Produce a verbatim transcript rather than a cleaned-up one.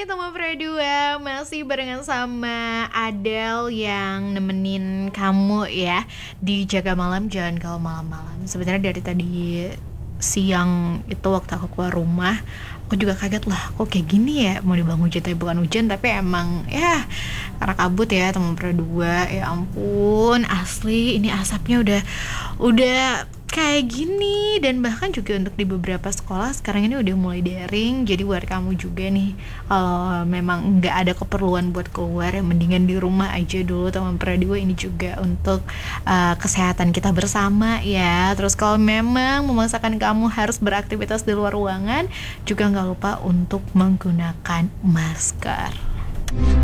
nih teman Pradua, masih barengan sama Adele yang nemenin kamu ya di Jaga Malam Jangan Kalau Malam-Malam. Sebenarnya dari tadi siang itu waktu aku keluar rumah, aku juga kaget lah, kok kayak gini ya, mau dibilang hujan tapi bukan hujan, tapi emang ya karena kabut ya teman Pradua. Ya ampun, asli ini asapnya udah udah kayak gini. Dan bahkan juga untuk di beberapa sekolah sekarang ini udah mulai daring. Jadi buat kamu juga nih, kalau memang nggak ada keperluan buat keluar, ya mendingan di rumah aja dulu teman Pradua. Ini juga untuk uh, kesehatan kita bersama ya. Terus kalau memang memaksakan kamu harus beraktivitas di luar ruangan, juga nggak lupa untuk menggunakan masker.